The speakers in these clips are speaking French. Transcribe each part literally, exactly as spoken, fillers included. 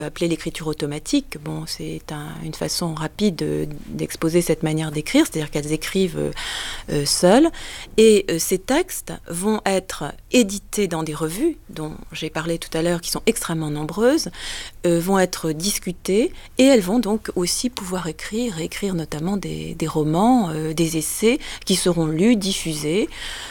appelée l'écriture automatique. Bon, c'est un, une façon rapide de, d'exposer cette manière d'écrire, c'est-à-dire qu'elles écrivent euh, seules. Et euh, ces textes vont être édités dans des revues, dont j'ai parlé tout à l'heure, qui sont extrêmement nombreuses, euh, vont être discutés, et elles vont donc aussi pouvoir écrire, et écrire notamment des, des romans, euh, des essais, qui seront lus, diffusés.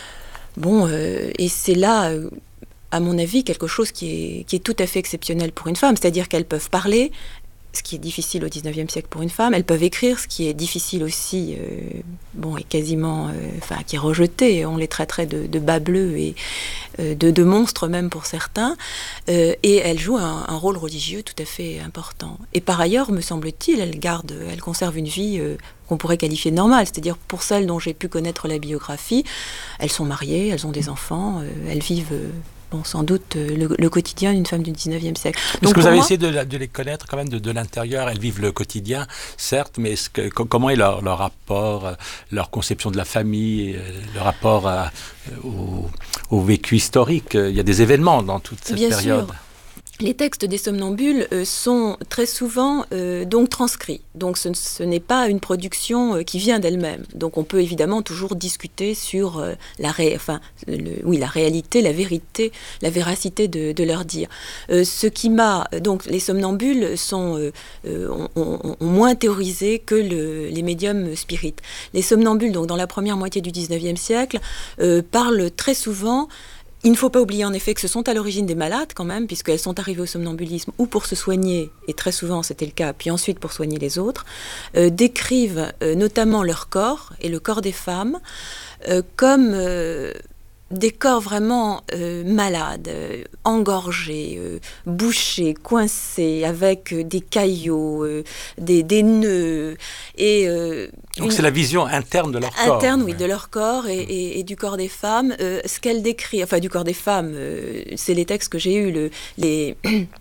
Bon, euh, et c'est là... Euh, à mon avis, quelque chose qui est, qui est tout à fait exceptionnel pour une femme. C'est-à-dire qu'elles peuvent parler, ce qui est difficile au dix-neuvième siècle pour une femme. Elles peuvent écrire, ce qui est difficile aussi, euh, bon, et quasiment, euh, enfin, qui est rejeté. On les traiterait de, de bas bleus et euh, de, de monstres même pour certains. Euh, et elles jouent un, un rôle religieux tout à fait important. Et par ailleurs, me semble-t-il, elles gardent, elles conservent une vie... Euh, qu'on pourrait qualifier de normale, c'est-à-dire pour celles dont j'ai pu connaître la biographie, elles sont mariées, elles ont des enfants, euh, elles vivent... Euh, Bon, sans doute euh, le, le quotidien d'une femme du dix-neuvième siècle. Est-ce que vous avez moi, essayé de, de les connaître quand même de, de l'intérieur? Elles vivent le quotidien, certes, mais est-ce que, comment est leur, leur rapport, leur conception de la famille, le rapport à, au, au vécu historique? Il y a des événements dans toute cette Bien période. Sûr. Les textes des somnambules euh, sont très souvent euh, donc transcrits. Donc ce, ce n'est pas une production euh, qui vient d'elle-même. Donc on peut évidemment toujours discuter sur euh, la, ré, enfin, le, oui, la réalité, la vérité, la véracité de, de leur dire. Euh, ce qui m'a... Donc les somnambules sont, euh, euh, ont, ont, ont moins théorisé que le, les médiums spirites. Les somnambules, donc dans la première moitié du dix-neuvième siècle, euh, parlent très souvent... Il ne faut pas oublier en effet que ce sont à l'origine des malades quand même, puisqu'elles sont arrivées au somnambulisme ou pour se soigner, et très souvent c'était le cas, puis ensuite pour soigner les autres, euh, décrivent euh, notamment leur corps et le corps des femmes euh, comme euh, des corps vraiment euh, malades, euh, engorgés, euh, bouchés, coincés, avec euh, des caillots, euh, des, des nœuds. Et, euh, Donc une... c'est la vision interne de leur corps. Interne, oui, de leur corps et, et, et du corps des femmes. Euh, ce qu'elle décrit, enfin du corps des femmes, euh, c'est les textes que j'ai eus, le, les...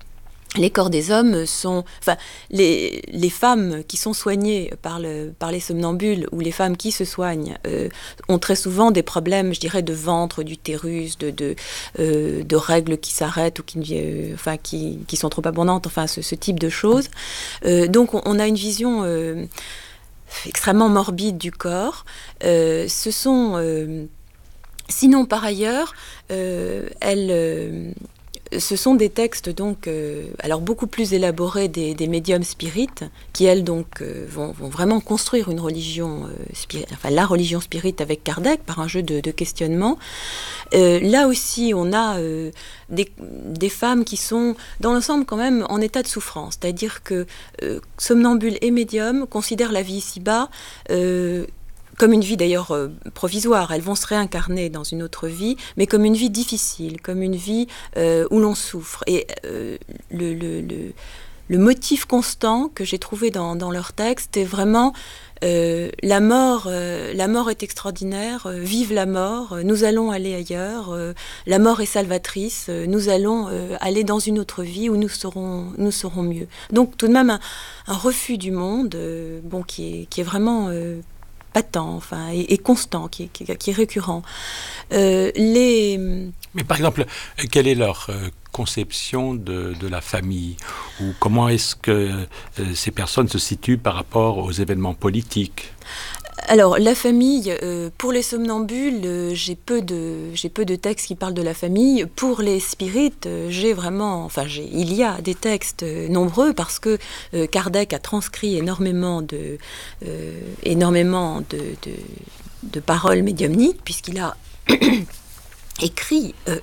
Les corps des hommes sont... Enfin, les, les femmes qui sont soignées par, le, par les somnambules ou les femmes qui se soignent euh, ont très souvent des problèmes, je dirais, de ventre, d'utérus, de, de, euh, de règles qui s'arrêtent ou qui, euh, enfin, qui, qui sont trop abondantes, enfin, ce, ce type de choses. Euh, donc, on, on a une vision euh, extrêmement morbide du corps. Euh, ce sont... Euh, sinon, par ailleurs, euh, elles... Euh, ce sont des textes donc, euh, alors beaucoup plus élaborés des, des médiums spirites, qui elles donc euh, vont, vont vraiment construire une religion, euh, spiri- enfin la religion spirite avec Kardec par un jeu de, de questionnement. Euh, là aussi, on a euh, des, des femmes qui sont dans l'ensemble quand même en état de souffrance, c'est-à-dire que euh, somnambules et médiums considèrent la vie ici-bas. Euh, comme une vie d'ailleurs euh, provisoire, elles vont se réincarner dans une autre vie, mais comme une vie difficile, comme une vie euh, où l'on souffre. Et euh, le, le, le, le motif constant que j'ai trouvé dans, dans leur texte est vraiment euh, la mort, euh, la mort est extraordinaire, euh, vive la mort, euh, nous allons aller ailleurs, euh, la mort est salvatrice, euh, nous allons euh, aller dans une autre vie où nous serons, nous serons mieux. Donc tout de même un, un refus du monde, euh, bon, qui est, qui est vraiment... Euh, patent, enfin, et, et constant, qui est, qui, qui est récurrent. Euh, les... Mais par exemple, quelle est leur euh, conception de, de la famille? Ou comment est-ce que euh, ces personnes se situent par rapport aux événements politiques? Alors, la famille, euh, pour les somnambules, euh, j'ai peu de, j'ai peu de textes qui parlent de la famille. Pour les spirites, euh, j'ai vraiment, enfin, j'ai, il y a des textes euh, nombreux parce que euh, Kardec a transcrit énormément de, euh, énormément de, de, de paroles médiumniques, puisqu'il a écrit euh,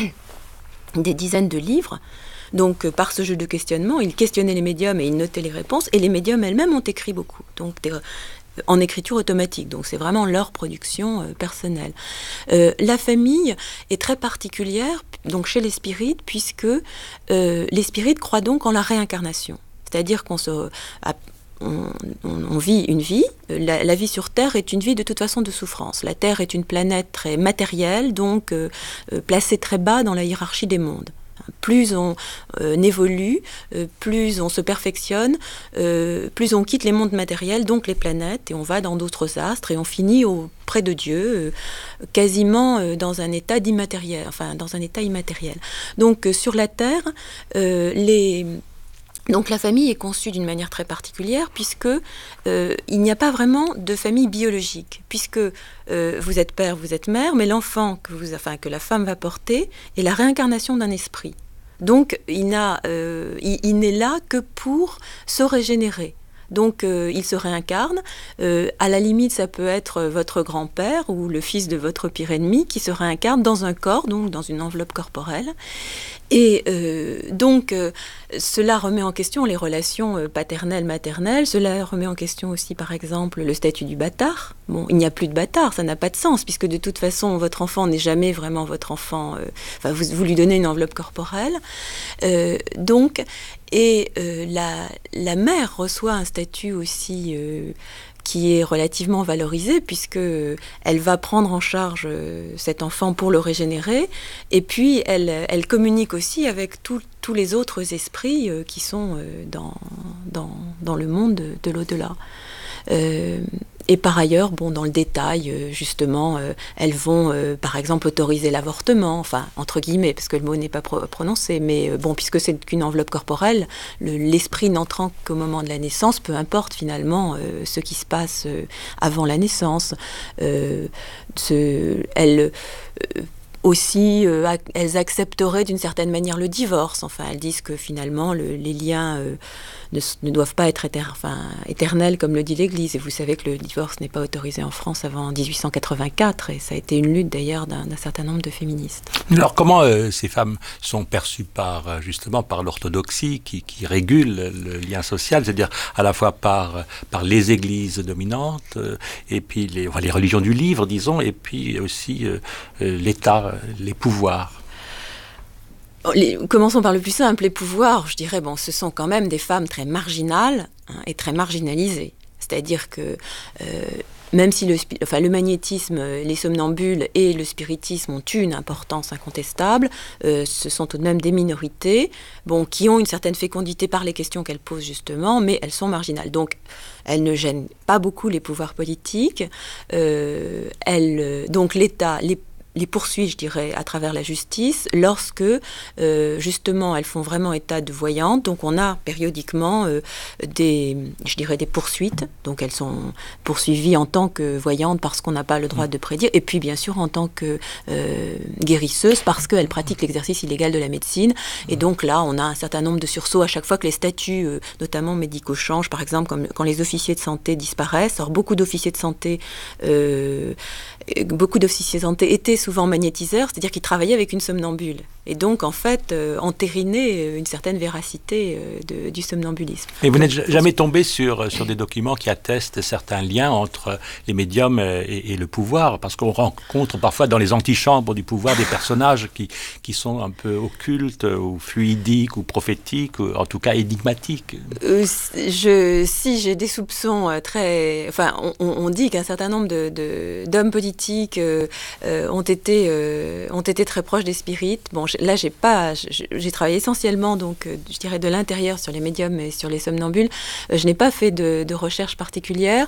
des dizaines de livres. Donc, euh, par ce jeu de questionnement, il questionnait les médiums et il notait les réponses, et les médiums elles-mêmes ont écrit beaucoup. Donc, des, en écriture automatique, donc c'est vraiment leur production euh, personnelle. Euh, la famille est très particulière donc chez les spirites, puisque euh, les spirites croient donc en la réincarnation. C'est-à-dire qu'on se... À, On, on, on vit une vie, la, la vie sur Terre est une vie de toute façon de souffrance. La Terre est une planète très matérielle, donc euh, euh, placée très bas dans la hiérarchie des mondes. Plus on euh, évolue, euh, plus on se perfectionne, euh, plus on quitte les mondes matériels, donc les planètes, et on va dans d'autres astres, et on finit auprès de Dieu, euh, quasiment euh, dans un état d'immatériel, enfin dans un état immatériel. Donc euh, sur la Terre, euh, les... Donc la famille est conçue d'une manière très particulière puisque euh, il n'y a pas vraiment de famille biologique, puisque euh, vous êtes père, vous êtes mère, mais l'enfant que, vous, enfin, que la femme va porter est la réincarnation d'un esprit. Donc il, n'a, euh, il, il n'est là que pour se régénérer. Donc euh, il se réincarne. Euh, à la limite, ça peut être votre grand-père ou le fils de votre pire ennemi qui se réincarne dans un corps, donc dans une enveloppe corporelle. Et euh, donc, euh, cela remet en question les relations euh, paternelles-maternelles. Cela remet en question aussi, par exemple, le statut du bâtard. Bon, il n'y a plus de bâtard, ça n'a pas de sens, puisque de toute façon, votre enfant n'est jamais vraiment votre enfant. Euh, enfin, vous, vous lui donnez une enveloppe corporelle. Euh, donc, et euh, la, la mère reçoit un statut aussi... Euh, qui est relativement valorisée puisqu'elle va prendre en charge cet enfant pour le régénérer et puis elle, elle communique aussi avec tout, tous les autres esprits qui sont dans, dans, dans le monde de, de l'au-delà. Euh, et par ailleurs, bon, dans le détail, euh, justement, euh, elles vont, euh, par exemple, autoriser l'avortement, enfin, entre guillemets, parce que le mot n'est pas pro- prononcé, mais euh, bon, puisque c'est qu'une enveloppe corporelle, le, l'esprit n'entrant qu'au moment de la naissance, peu importe finalement euh, ce qui se passe euh, avant la naissance. Euh, ce, elles... Euh, aussi, euh, ac- elles accepteraient d'une certaine manière le divorce. Enfin, elles disent que finalement, le, les liens euh, ne, ne doivent pas être éter- enfin, éternels, comme le dit l'Église. Et vous savez que le divorce n'est pas autorisé en France avant dix-huit cent quatre-vingt-quatre, et ça a été une lutte d'ailleurs d'un, d'un certain nombre de féministes. Alors, comment euh, ces femmes sont perçues par, justement, par l'orthodoxie qui, qui régule le lien social, c'est-à-dire à la fois par, par les églises dominantes, euh, et puis les, enfin, les religions du livre, disons, et puis aussi euh, l'État, les pouvoirs. Les, commençons par le plus simple, les pouvoirs, je dirais, bon, ce sont quand même des femmes très marginales hein, et très marginalisées. C'est-à-dire que euh, même si le, enfin, le magnétisme, les somnambules et le spiritisme ont une importance incontestable, euh, ce sont tout de même des minorités bon, qui ont une certaine fécondité par les questions qu'elles posent justement, mais elles sont marginales. Donc, elles ne gênent pas beaucoup les pouvoirs politiques. Euh, elles, donc, l'État, les les poursuit, je dirais, à travers la justice, lorsque, euh, justement, elles font vraiment état de voyantes. Donc, on a périodiquement euh, des, je dirais, des poursuites. Donc, elles sont poursuivies en tant que voyantes parce qu'on n'a pas le droit de prédire. Et puis, bien sûr, en tant que euh, guérisseuses parce qu'elles pratiquent l'exercice illégal de la médecine. Et donc, là, on a un certain nombre de sursauts à chaque fois que les statuts, euh, notamment médicaux, changent. Par exemple, comme quand les officiers de santé disparaissent. Alors, beaucoup d'officiers de santé... Euh, beaucoup d'officiers de santé étaient souvent magnétiseurs, c'est-à-dire qu'ils travaillaient avec une somnambule. Et donc, en fait, euh, entériner une certaine véracité euh, de, du somnambulisme. Et vous n'êtes jamais tombé sur, sur des documents qui attestent certains liens entre les médiums et, et le pouvoir, parce qu'on rencontre parfois dans les antichambres du pouvoir des personnages qui, qui sont un peu occultes, ou fluidiques, ou prophétiques, ou en tout cas énigmatiques. Euh, je, si j'ai des soupçons euh, très... Enfin, on, on dit qu'un certain nombre de, de, d'hommes politiques euh, euh, ont, été, euh, ont été très proches des spirites. Bon, là, j'ai pas, j'ai travaillé essentiellement, donc, je dirais, de l'intérieur sur les médiums et sur les somnambules. Je n'ai pas fait de, de recherche particulière.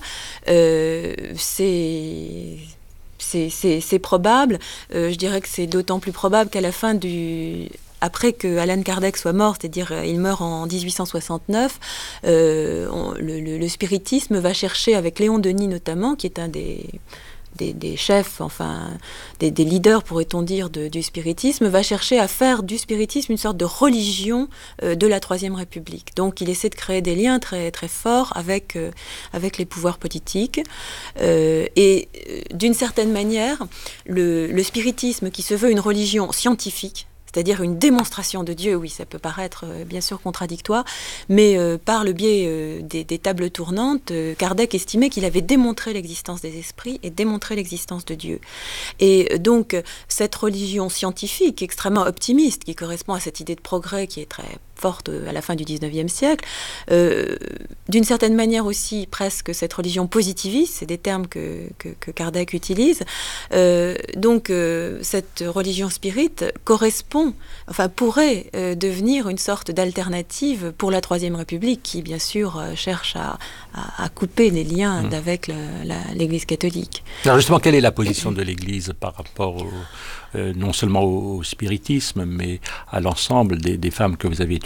Euh, c'est... C'est, c'est, c'est probable. Euh, je dirais que c'est d'autant plus probable qu'à la fin du... Après que Allan Kardec soit mort, c'est-à-dire il meurt en dix-huit cent soixante-neuf, euh, on, le, le, le spiritisme va chercher, avec Léon Denis notamment, qui est un des... Des, des chefs, enfin, des, des leaders, pourrait-on dire, de, du spiritisme, va chercher à faire du spiritisme une sorte de religion euh, de la Troisième République. Donc, il essaie de créer des liens très, très forts avec, euh, avec les pouvoirs politiques. Euh, et euh, d'une certaine manière, le, le spiritisme, qui se veut une religion scientifique, c'est-à-dire une démonstration de Dieu, oui, ça peut paraître euh, bien sûr contradictoire, mais euh, par le biais euh, des, des tables tournantes, euh, Kardec estimait qu'il avait démontré l'existence des esprits et démontré l'existence de Dieu. Et euh, donc, cette religion scientifique extrêmement optimiste, qui correspond à cette idée de progrès qui est très forte à la fin du dix-neuvième siècle, euh, d'une certaine manière aussi presque cette religion positiviste, c'est des termes que, que, que Kardec utilise, euh, donc euh, cette religion spirite correspond, enfin pourrait euh, devenir une sorte d'alternative pour la Troisième République qui bien sûr euh, cherche à, à, à couper les liens mmh. avec le, la, l'Église catholique. Alors justement, quelle est la position de l'Église par rapport au, euh, non seulement au spiritisme, mais à l'ensemble des, des femmes que vous avez étudiées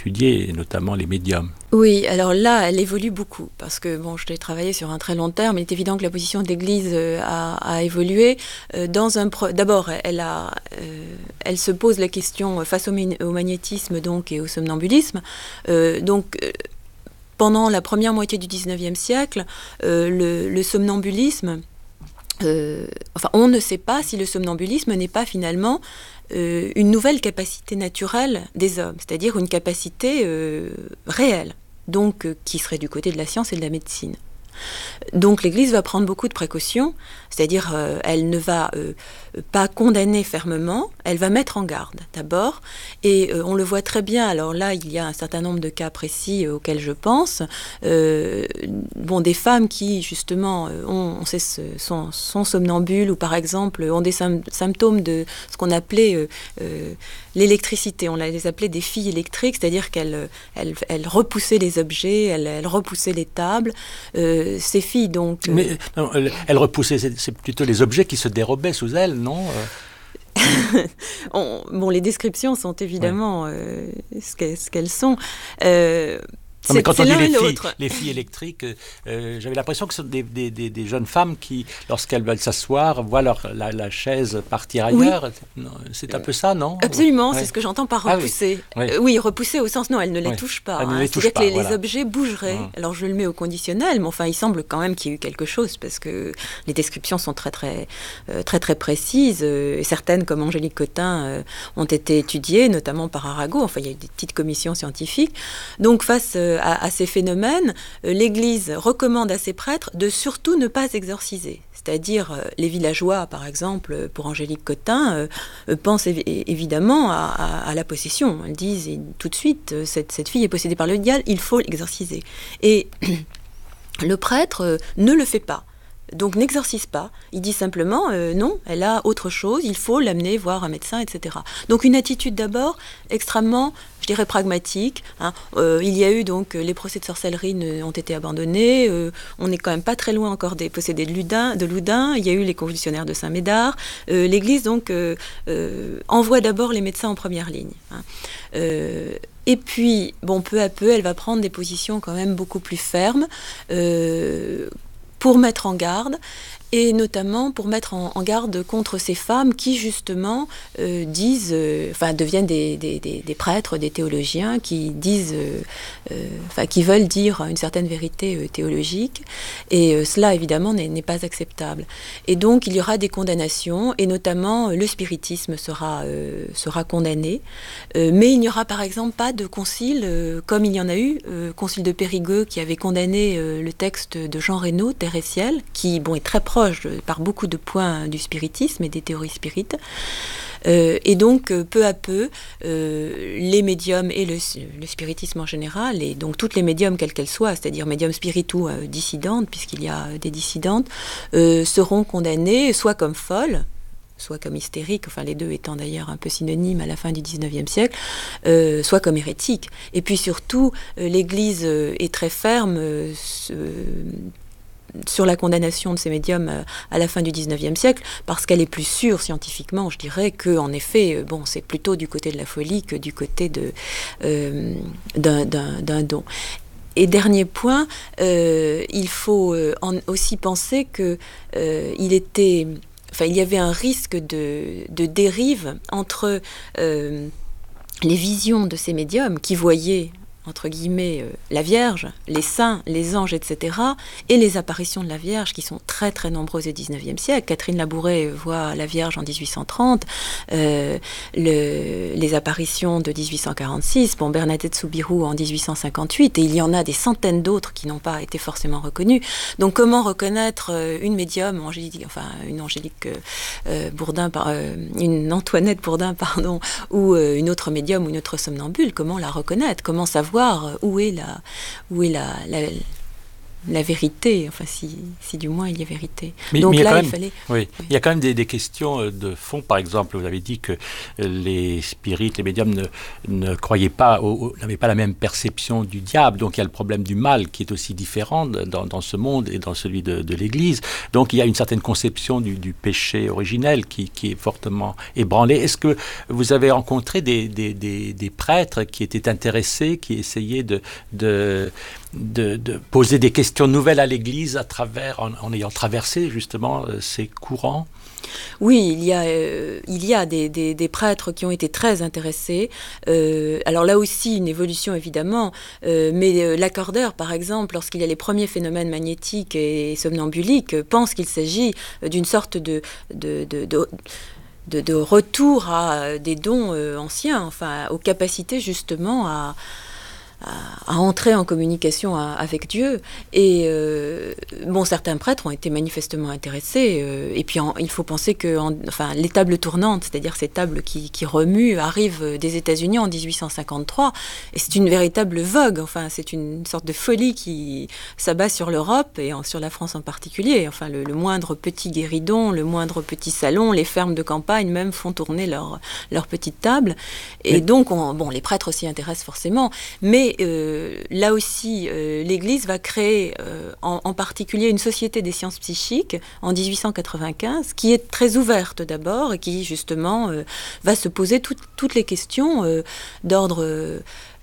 étudié, et notamment les médiums. Oui, alors là, elle évolue beaucoup, parce que bon, je l'ai travaillé sur un très long terme, il est évident que la position de l'Église euh, a, a évolué. Euh, dans un pro... D'abord, elle, a, euh, elle se pose la question face au, au magnétisme donc, et au somnambulisme. Euh, donc, euh, pendant la première moitié du dix-neuvième siècle, euh, le, le somnambulisme, euh, enfin, on ne sait pas si le somnambulisme n'est pas finalement Euh, une nouvelle capacité naturelle des hommes, c'est-à-dire une capacité euh, réelle, donc euh, qui serait du côté de la science et de la médecine. Donc l'Église va prendre beaucoup de précautions, c'est-à-dire euh, elle ne va euh, pas condamner fermement, elle va mettre en garde d'abord, et euh, on le voit très bien. Alors là, il y a un certain nombre de cas précis euh, auxquels je pense. Euh, bon, des femmes qui justement euh, ont, on sait, sont, sont somnambules ou par exemple ont des sym- symptômes de ce qu'on appelait euh, euh, l'électricité. On les appelait des filles électriques, c'est-à-dire qu'elles elles, elles repoussaient les objets, elles, elles repoussaient les tables. Euh, ces filles donc... Euh... Mais non, elles repoussaient, c'est, c'est plutôt les objets qui se dérobaient sous elles, non? On, bon, les descriptions sont évidemment ouais. euh, ce, qu'elles, ce qu'elles sont. Euh, Non, mais quand on dit les filles, les filles électriques, euh, j'avais l'impression que ce sont des, des, des, des jeunes femmes qui, lorsqu'elles veulent s'asseoir, voient leur, la, la chaise partir ailleurs. Oui. C'est un peu ça, non? Absolument, ouais. C'est ouais. ce que j'entends par repousser. Ah, oui. Euh, oui, repousser au sens, non, elles ne les ouais. touchent pas. Elles hein. ne les touchent C'est-à-dire pas, que les, voilà. les objets bougeraient. Mmh. Alors je le mets au conditionnel, mais enfin, il semble quand même qu'il y ait eu quelque chose, parce que les descriptions sont très, très, euh, très, très précises. Euh, et certaines, comme Angélique Cottin, euh, ont été étudiées, notamment par Arago. Enfin, il y a eu des petites commissions scientifiques. Donc, face euh, à, à ces phénomènes, l'Église recommande à ses prêtres de surtout ne pas exorciser. C'est-à-dire, euh, les villageois, par exemple, pour Angélique Cottin, euh, pensent évi- évidemment à, à, à la possession. Elles disent et tout de suite, euh, cette, cette fille est possédée par le diable, il faut l'exorciser. Et le prêtre euh, ne le fait pas. Donc n'exorcise pas, il dit simplement euh, non, elle a autre chose, il faut l'amener voir un médecin, et cetera. Donc une attitude d'abord extrêmement, je dirais, pragmatique. Hein. Euh, il y a eu donc les procès de sorcellerie ne, ont été abandonnés, euh, on n'est quand même pas très loin encore des possédés de Loudun, de Loudun. Il y a eu les convulsionnaires de Saint-Médard. Euh, L'Église donc euh, euh, envoie d'abord les médecins en première ligne. Hein. Euh, Et puis, bon, peu à peu, elle va prendre des positions quand même beaucoup plus fermes, euh, pour mettre en garde, et notamment pour mettre en, en garde contre ces femmes qui, justement, euh, disent, euh, enfin, deviennent des, des, des, des prêtres, des théologiens, qui disent, euh, euh, enfin, qui veulent dire une certaine vérité euh, théologique, et euh, cela, évidemment, n'est, n'est pas acceptable. Et donc, il y aura des condamnations, et notamment, euh, le spiritisme sera, euh, sera condamné, euh, mais il n'y aura, par exemple, pas de concile, euh, comme il y en a eu, euh, concile de Périgueux, qui avait condamné euh, le texte de Jean Reynaud, Terre et ciel, qui, bon, est très proche par beaucoup de points du spiritisme et des théories spirites. Euh, et donc, euh, peu à peu, euh, les médiums et le, le spiritisme en général, et donc toutes les médiums, quelles qu'elles soient, c'est-à-dire médiums spiritus euh, dissidentes, puisqu'il y a des dissidentes, euh, seront condamnées soit comme folles, soit comme hystériques, enfin les deux étant d'ailleurs un peu synonymes à la fin du dix-neuvième siècle, euh, soit comme hérétiques. Et puis surtout, euh, l'Église euh, est très ferme euh, sur la condamnation de ces médiums à la fin du dix-neuvième siècle, parce qu'elle est plus sûre scientifiquement, je dirais, qu'en effet, bon, c'est plutôt du côté de la folie que du côté de, euh, d'un, d'un, d'un don. Et dernier point, euh, il faut en, aussi penser qu'il euh, était... Enfin, il y avait un risque de, de dérive entre euh, les visions de ces médiums qui voyaient, entre guillemets, euh, la Vierge, les saints, les anges, et cetera, et les apparitions de la Vierge qui sont très très nombreuses au dix-neuvième siècle. Catherine Labouré voit la Vierge en dix-huit cent trente, euh, le, les apparitions de dix-huit cent quarante-six, bon, Bernadette Soubirous en dix-huit cent cinquante-huit, et il y en a des centaines d'autres qui n'ont pas été forcément reconnues. Donc comment reconnaître euh, une médium, Angélique, enfin une Angélique euh, Bourdin, euh, une Antoinette Bourdin, pardon, ou euh, une autre médium ou une autre somnambule, comment la reconnaître, comment savoir où est la, où est la, la, la vérité, enfin si, si du moins il y a vérité. Mais, Donc mais là, il, même, il fallait... Oui, il y a quand même des, des questions de fond. Par exemple, vous avez dit que les spirites, les médiums ne, ne croyaient pas, au, n'avaient pas la même perception du diable. Donc il y a le problème du mal qui est aussi différent dans, dans ce monde et dans celui de, de l'Église. Donc il y a une certaine conception du, du péché originel qui, qui est fortement ébranlée. Est-ce que vous avez rencontré des, des, des, des prêtres qui étaient intéressés, qui essayaient de... de De, de poser des questions nouvelles à l'Église à travers, en, en ayant traversé justement euh, ces courants? Oui, il y a, euh, il y a des, des, des prêtres qui ont été très intéressés. Euh, alors là aussi, une évolution évidemment, euh, mais euh, Lacordaire, par exemple, lorsqu'il y a les premiers phénomènes magnétiques et somnambuliques, euh, pense qu'il s'agit d'une sorte de... de, de, de De, de retour à des dons euh, anciens, enfin aux capacités justement à, à, à entrer en communication à, avec Dieu. Et euh, bon, certains prêtres ont été manifestement intéressés. Euh, et puis en, il faut penser que en, enfin, les tables tournantes, c'est-à-dire ces tables qui, qui remuent, arrivent des États-Unis en dix-huit cent cinquante-trois. Et c'est une véritable vogue. Enfin, c'est une sorte de folie qui s'abat sur l'Europe et en, sur la France en particulier. Enfin, le, le moindre petit guéridon, le moindre petit salon, les fermes de campagne même font tourner leurs leur petites tables. Et mais... donc, on, bon, les prêtres s'y intéressent forcément. Mais euh, là aussi, euh, l'Église va créer euh, en, en particulier une société des sciences psychiques en dix-huit cent quatre-vingt-quinze, qui est très ouverte d'abord et qui justement euh, va se poser tout, toutes les questions euh, d'ordre... Euh,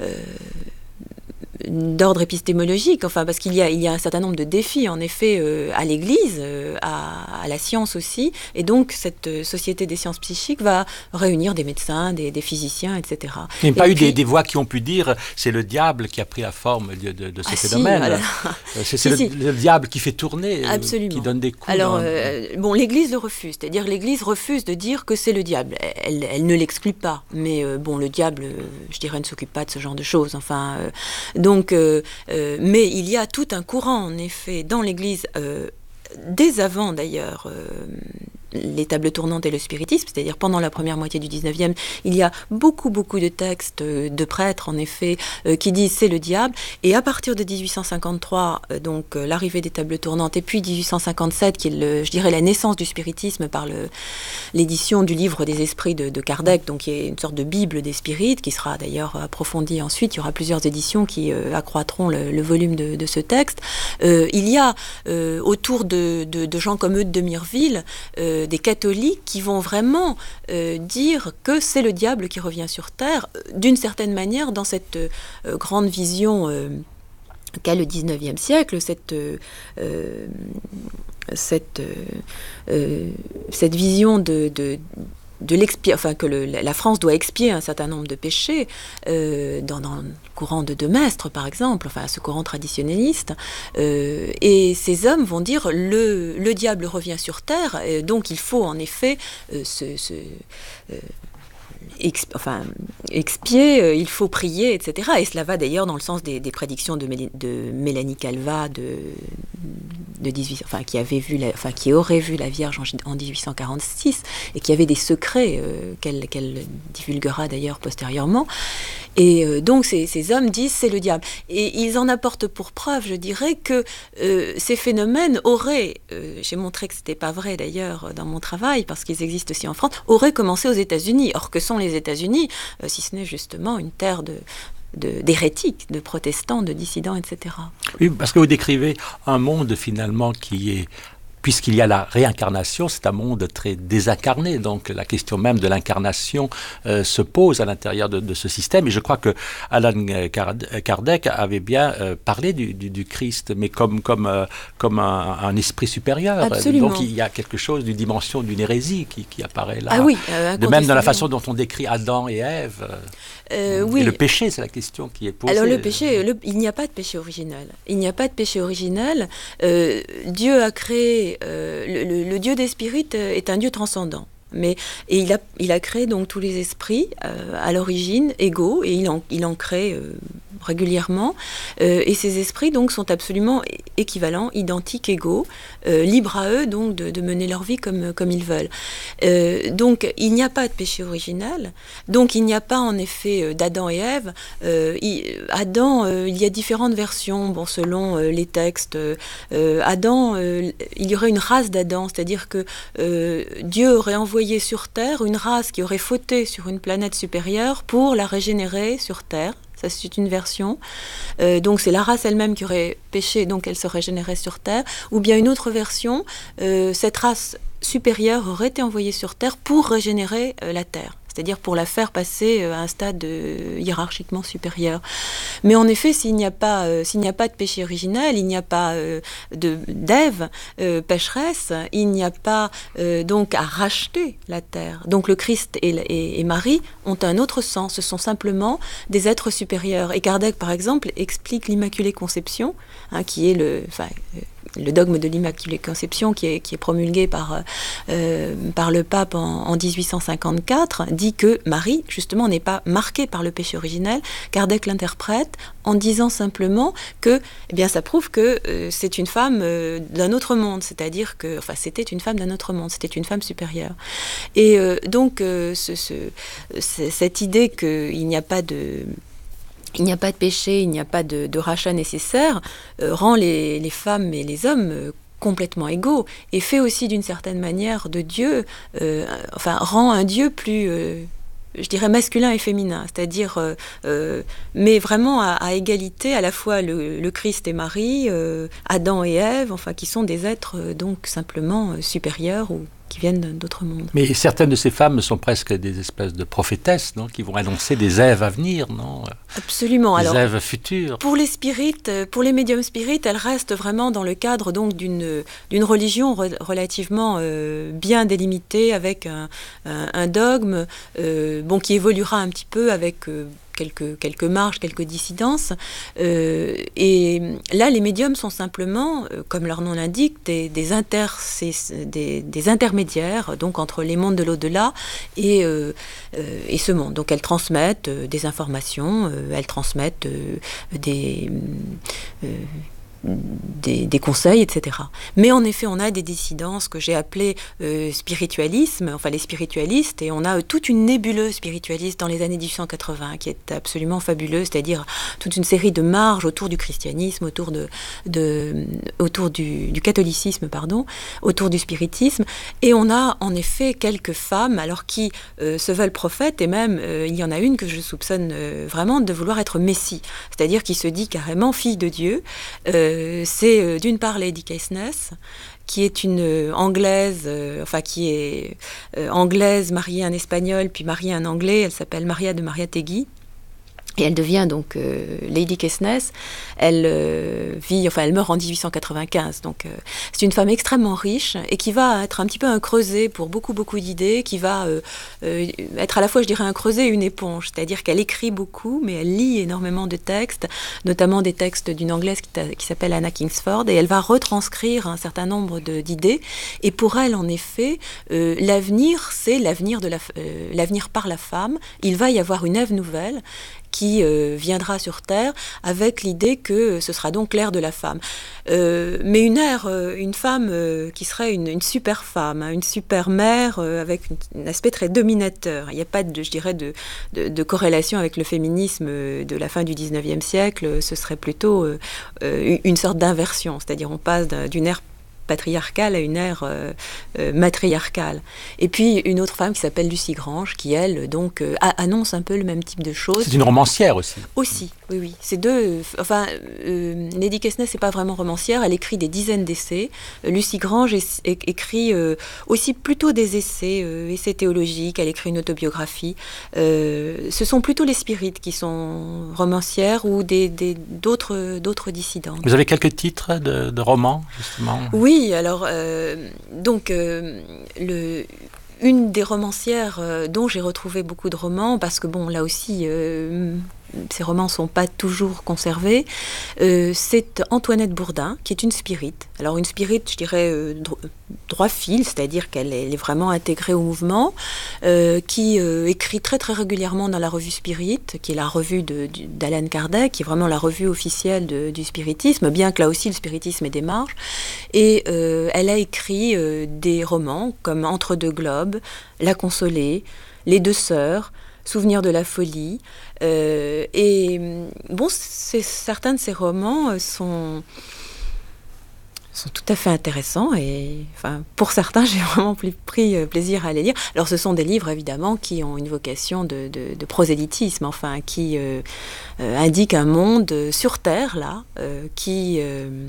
d'ordre épistémologique, enfin parce qu'il y a, il y a un certain nombre de défis en effet euh, à l'Église, euh, à, à la science aussi, et donc cette euh, société des sciences psychiques va réunir des médecins, des, des physiciens, et cetera. Il n'y a pas et eu puis, des, des voix qui ont pu dire c'est le diable qui a pris la forme de, de, de ce ah phénomène. Si, voilà. C'est si, le, si. le diable qui fait tourner, Absolument. qui donne des coups. Alors, dans... euh, bon, l'Église le refuse, c'est-à-dire l'Église refuse de dire que c'est le diable. Elle, elle ne l'exclut pas, mais euh, bon, le diable, euh, je dirais, ne s'occupe pas de ce genre de choses. Enfin, euh, donc, euh, euh, mais il y a tout un courant, en effet, dans l'Église, euh, dès avant d'ailleurs. Euh, les tables tournantes et le spiritisme, c'est-à-dire pendant la première moitié du dix-neuvième, il y a beaucoup, beaucoup de textes de prêtres, en effet, euh, qui disent c'est le diable. Et à partir de dix-huit cent cinquante-trois, euh, donc euh, l'arrivée des tables tournantes, et puis dix-huit cent cinquante-sept, qui est, le, je dirais, la naissance du spiritisme par le, l'édition du livre des esprits de, de Kardec, donc qui est une sorte de bible des spirites, qui sera d'ailleurs approfondie ensuite. Il y aura plusieurs éditions qui euh, accroîtront le, le volume de, de ce texte. Euh, il y a euh, autour de, de, de gens comme Eudes de Mireville, euh, des catholiques qui vont vraiment euh, dire que c'est le diable qui revient sur Terre, d'une certaine manière, dans cette euh, grande vision euh, qu'a le dix-neuvième siècle, cette, euh, cette, euh, cette vision de... de de l'expie- enfin que le, la France doit expier un certain nombre de péchés euh, dans, dans le courant de De Maistre par exemple, enfin ce courant traditionnaliste, euh, et ces hommes vont dire le, le diable revient sur terre, euh, donc il faut en effet euh, se, se euh, Exp, enfin, expier, euh, il faut prier, et cetera. Et cela va d'ailleurs dans le sens des, des prédictions de, Mél- de Mélanie Calvat, de, de dix-huit, enfin, qui avait vu, la, enfin, qui aurait vu la Vierge en, en dix-huit cent quarante-six et qui avait des secrets euh, qu'elle, qu'elle divulguera d'ailleurs postérieurement. Et euh, donc ces, ces hommes disent c'est le diable. Et ils en apportent pour preuve, je dirais, que euh, ces phénomènes auraient, euh, j'ai montré que c'était pas vrai d'ailleurs dans mon travail, parce qu'ils existent aussi en France, auraient commencé aux États-Unis. Or que sont les États-Unis, euh, si ce n'est justement une terre de De, d'hérétiques, de protestants, de dissidents, et cetera. Oui, parce que vous décrivez un monde finalement qui est, puisqu'il y a la réincarnation, c'est un monde très désincarné, donc la question même de l'incarnation euh, se pose à l'intérieur de, de ce système, et je crois que Allan Kardec avait bien euh, parlé du, du, du Christ, mais comme, comme, euh, comme un, un esprit supérieur. Absolument. Donc il y a quelque chose d'une dimension d'une hérésie qui, qui apparaît là. Ah oui, euh, de même dans la façon dont on décrit Adam et Ève. Euh, oui. Et le péché, c'est la question qui est posée. Alors le péché, le, il n'y a pas de péché originel. Il n'y a pas de péché originel. Euh, Dieu a créé, euh, le, le, le Dieu des spirites est un Dieu transcendant. Mais, et il a, il a créé donc tous les esprits euh, à l'origine égaux, et il en, il en crée euh, régulièrement, euh, et ces esprits donc sont absolument équivalents, identiques, égaux, euh, libres à eux donc de, de mener leur vie comme, comme ils veulent. Euh, donc il n'y a pas de péché originel, donc il n'y a pas en effet d'Adam et Ève. Euh, il, Adam, euh, il y a différentes versions, bon, selon euh, les textes. Euh, Adam, euh, il y aurait une race d'Adam, c'est-à-dire que euh, Dieu aurait envoyé sur Terre une race qui aurait fauté sur une planète supérieure pour la régénérer sur Terre. Ça, c'est une version. Euh, donc, c'est la race elle-même qui aurait péché, donc elle se régénérait sur Terre. Ou bien une autre version, euh, cette race supérieure aurait été envoyée sur Terre pour régénérer euh, la Terre. C'est-à-dire pour la faire passer à un stade euh, hiérarchiquement supérieur. Mais en effet, s'il n'y a pas, euh, s'il n'y a pas de péché originel, il n'y a pas euh, de, d'Ève euh, pécheresse, il n'y a pas euh, donc à racheter la terre. Donc le Christ et, et, et Marie ont un autre sens, ce sont simplement des êtres supérieurs. Et Kardec, par exemple, explique l'Immaculée Conception, hein, qui est le... Enfin, le dogme de l'Immaculée Conception qui est, qui est promulgué par, euh, par le pape en, en dix-huit cent cinquante-quatre, dit que Marie, justement, n'est pas marquée par le péché originel. Kardec l'interprète en disant simplement que, eh bien, ça prouve que euh, c'est une femme euh, d'un autre monde, c'est-à-dire que, enfin, c'était une femme d'un autre monde, c'était une femme supérieure. Et euh, donc, euh, ce, ce, cette idée qu'il n'y a pas de... Il n'y a pas de péché, il n'y a pas de, de rachat nécessaire, euh, rend les, les femmes et les hommes euh, complètement égaux, et fait aussi d'une certaine manière de Dieu, euh, enfin rend un Dieu plus, euh, je dirais, masculin et féminin, c'est-à-dire, euh, euh, mais vraiment à, à égalité, à la fois le, le Christ et Marie, euh, Adam et Ève, enfin qui sont des êtres euh, donc simplement euh, supérieurs ou qui viennent d'autres mondes. Mais certaines de ces femmes sont presque des espèces de prophétesses, non, qui vont annoncer des Èves à venir, non? Absolument. Des Alors, Èves futures. Pour les spirites, pour les médiums spirites, elles restent vraiment dans le cadre donc d'une d'une religion re, relativement euh, bien délimitée, avec un, un, un dogme euh, bon qui évoluera un petit peu avec euh, quelques, quelques marges, quelques dissidences. Euh, et là, les médiums sont simplement, euh, comme leur nom l'indique, des, des, inter, des, des intermédiaires donc entre les mondes de l'au-delà et, euh, euh, et ce monde. Donc elles transmettent euh, des informations, euh, elles transmettent euh, des... Euh, Des, des conseils, et cetera. Mais en effet, on a des dissidences que j'ai appelées euh, spiritualisme, enfin les spiritualistes, et on a euh, toute une nébuleuse spiritualiste dans les années dix-huit cent quatre-vingts qui est absolument fabuleuse, c'est-à-dire toute une série de marges autour du christianisme, autour, de, de, autour du, du catholicisme, pardon, autour du spiritisme. Et on a en effet quelques femmes, alors qui euh, se veulent prophètes, et même euh, il y en a une que je soupçonne euh, vraiment de vouloir être Messie, c'est-à-dire qui se dit carrément fille de Dieu. Euh, c'est euh, d'une part Lady Caithness, qui est une euh, anglaise, euh, enfin qui est euh, anglaise mariée à un espagnol, puis mariée à un anglais. Elle s'appelle Maria de Mariátegui. Et elle devient donc euh, Lady Caithness. Elle euh, vit, enfin, elle meurt en dix-huit cent quatre-vingt-quinze. Donc, euh, c'est une femme extrêmement riche et qui va être un petit peu un creuset pour beaucoup, beaucoup d'idées, qui va euh, euh, être à la fois, je dirais, un creuset et une éponge. C'est-à-dire qu'elle écrit beaucoup, mais elle lit énormément de textes, notamment des textes d'une anglaise qui, qui s'appelle Anna Kingsford, et elle va retranscrire un certain nombre de, d'idées. Et pour elle, en effet, euh, l'avenir, c'est l'avenir de la, euh, l'avenir par la femme. Il va y avoir une Ève nouvelle qui euh, viendra sur Terre avec l'idée que ce sera donc l'ère de la femme. Euh, mais une ère, euh, une femme euh, qui serait une, une super femme, hein, une super mère euh, avec une, un aspect très dominateur. Il n'y a pas, de, je dirais, de, de, de corrélation avec le féminisme de la fin du dix-neuvième siècle. Ce serait plutôt euh, une sorte d'inversion, c'est-à-dire on passe d'une ère patriarcale à une ère euh, euh, matriarcale. Et puis une autre femme qui s'appelle Lucie Grange, qui elle donc euh, annonce un peu le même type de choses. C'est une romancière aussi. Aussi, oui, oui. C'est deux. Euh, enfin, euh, Lady Caithness n'est pas vraiment romancière. Elle écrit des dizaines d'essais. Euh, Lucie Grange est, est, écrit euh, aussi plutôt des essais, euh, essais théologiques. Elle écrit une autobiographie. Euh, ce sont plutôt les spirites qui sont romancières ou des, des, d'autres, d'autres dissidentes. Vous avez quelques titres de, de romans, justement? Oui. Oui, alors, euh, donc, euh, le, une des romancières euh, dont j'ai retrouvé beaucoup de romans, parce que, bon, là aussi, euh, ces romans ne sont pas toujours conservés. Euh, c'est Antoinette Bourdin, qui est une spirite. Alors une spirite, je dirais, euh, droit fil, c'est-à-dire qu'elle est, elle est vraiment intégrée au mouvement, euh, qui euh, écrit très très régulièrement dans la revue Spirit, qui est la revue de, de, d'Alan Kardec, qui est vraiment la revue officielle de, du spiritisme, bien que là aussi le spiritisme est des marges. Et euh, elle a écrit euh, des romans comme Entre deux globes, La Consolée, Les deux sœurs, Souvenir de la folie. Euh, et bon, c'est, certains de ces romans sont, sont tout à fait intéressants. Et enfin, pour certains, j'ai vraiment pris plaisir à les lire. Alors, ce sont des livres, évidemment, qui ont une vocation de, de, de prosélytisme, enfin, qui euh, euh, indiquent un monde sur Terre, là, euh, qui... Euh,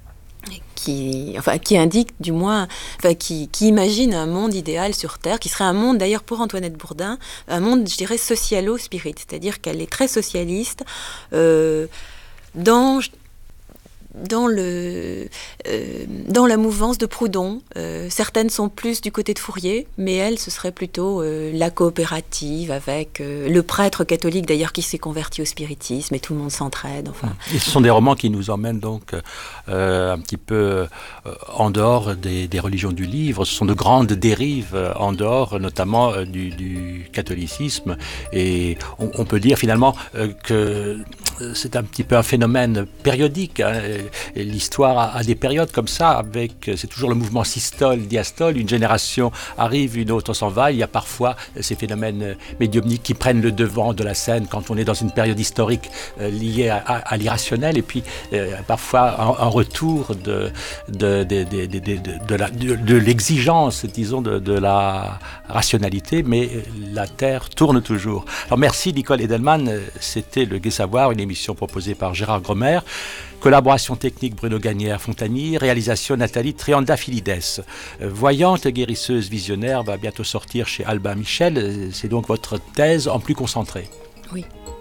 Qui, enfin, qui indique du moins, enfin, qui, qui imagine un monde idéal sur Terre, qui serait un monde, d'ailleurs pour Antoinette Bourdin, un monde, je dirais, socialo-spirit, c'est-à-dire qu'elle est très socialiste euh, dans, dans, le, euh, dans la mouvance de Proudhon. Euh, certaines sont plus du côté de Fourier, mais elle, ce serait plutôt euh, la coopérative avec euh, le prêtre catholique, d'ailleurs, qui s'est converti au spiritisme, et tout le monde s'entraide. Enfin. Et ce sont des romans qui nous emmènent donc euh, un petit peu euh, en dehors des, des religions du livre. Ce sont de grandes dérives euh, en dehors, notamment euh, du, du catholicisme. Et on, on peut dire finalement euh, que c'est un petit peu un phénomène périodique. Hein. Et l'histoire a, a des périodes comme ça, avec, c'est toujours le mouvement systole-diastole, une génération arrive, une autre s'en va. Il y a parfois ces phénomènes médiumniques qui prennent le devant de la scène quand on est dans une période historique euh, liée à, à, à l'irrationnel, et puis euh, parfois un, un retour de, de, de, de, de, de, de, la, de, de l'exigence, disons, de, de la rationalité, mais la Terre tourne toujours. Alors merci Nicole Edelman, c'était Le Gai Savoir, une émission proposée par Gérard Gromer. Collaboration technique Bruno Gagnère-Fontanier, réalisation Nathalie Triandafilides. Voyante, guérisseuse, visionnaire va bientôt sortir chez Albin Michel. C'est donc votre thèse en plus concentrée. Oui.